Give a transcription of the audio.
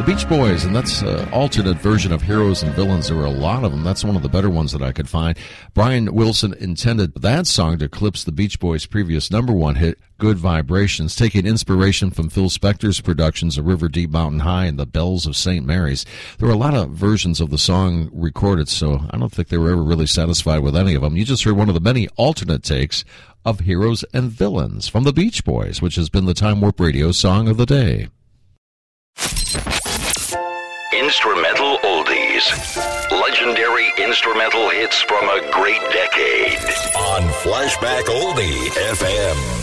Beach Boys, and that's an alternate version of Heroes and Villains. There were a lot of them. That's one of the better ones that I could find. Brian Wilson intended that song to eclipse the Beach Boys' previous number one hit, Good Vibrations, taking inspiration from Phil Spector's productions of River Deep Mountain High and the Bells of St. Mary's. There were a lot of versions of the song recorded, so I don't think they were ever really satisfied with any of them. You just heard one of the many alternate takes of Heroes and Villains from the Beach Boys, which has been the Time Warp Radio Song of the Day. Instrumental oldies. Legendary instrumental hits from a great decade. On Flashback Oldie FM.